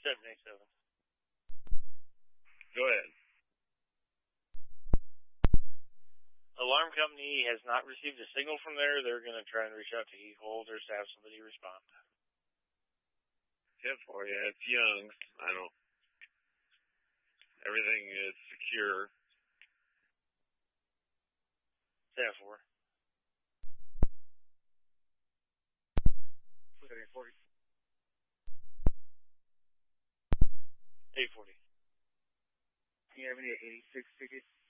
787. Go ahead. Alarm company has not received a signal from there. They're going to try and reach out to Eagle Holders to have somebody respond. 10-4, yeah, it's Young's. I don't. Everything is secure. 10-4. 840. 840. Do you have any 86 tickets?